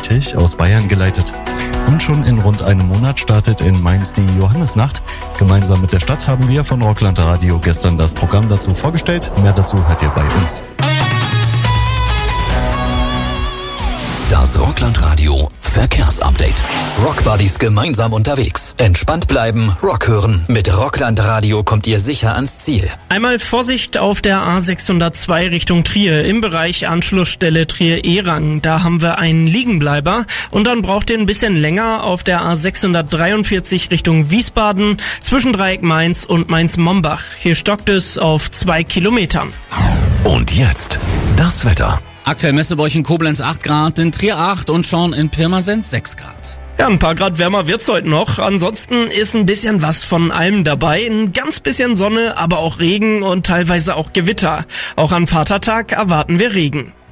Dietrich aus Bayern geleitet. Und schon in rund einem Monat startet in Mainz die Johannisnacht. Gemeinsam mit der Stadt haben wir von Rockland Radio gestern das Programm dazu vorgestellt. Mehr dazu hört ihr bei uns. Das Rockland Radio Verkehrsupdate. Rockbuddies gemeinsam unterwegs. Entspannt bleiben, Rock hören. Mit Rockland Radio kommt ihr sicher ans Ziel. Einmal Vorsicht auf der A602 Richtung Trier im Bereich Anschlussstelle Trier-Erang. Da haben wir einen Liegenbleiber und dann braucht ihr ein bisschen länger auf der A643 Richtung Wiesbaden zwischen Dreieck Mainz und Mainz-Mombach. Hier stockt es auf 2 Kilometern. Und jetzt das Wetter. Aktuell Messeburg in Koblenz 8 Grad, in Trier 8 und Schorn in Pirmasens 6 Grad. Ja, ein paar Grad wärmer wird's heute noch. Ansonsten ist ein bisschen was von allem dabei. Ein ganz bisschen Sonne, aber auch Regen und teilweise auch Gewitter. Auch am Vatertag erwarten wir Regen.